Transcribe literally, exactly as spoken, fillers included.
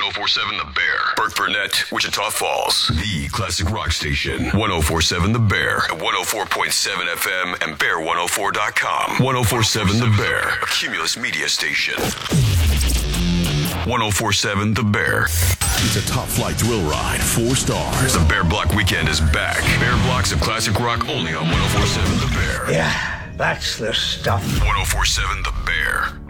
oh four seven The Bear. Burke Burnett, Wichita Falls. The classic rock station. ten forty-seven The Bear. At one oh four point seven F M and bear one oh four dot com. ten forty-seven The Bear. A Cumulus media station. ten forty-seven The Bear. It's a top flight thrill ride. Four stars. The Bear Block Weekend is back. Bear Blocks of classic rock only on ten forty-seven The Bear. Yeah, that's the stuff. ten forty-seven The Bear.